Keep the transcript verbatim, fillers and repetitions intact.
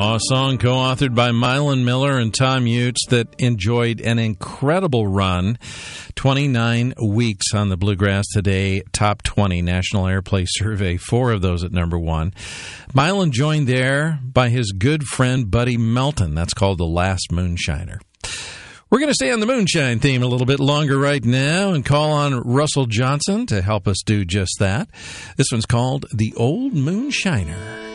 A song co-authored by Mylon Miller and Tom Utes that enjoyed an incredible run. twenty-nine weeks on the Bluegrass Today Top twenty National Airplay Survey, four of those at number one. Mylon joined there by his good friend Buddy Melton. That's called The Last Moonshiner. We're going to stay on the moonshine theme a little bit longer right now and call on Russell Johnson to help us do just that. This one's called The Old Moonshiner.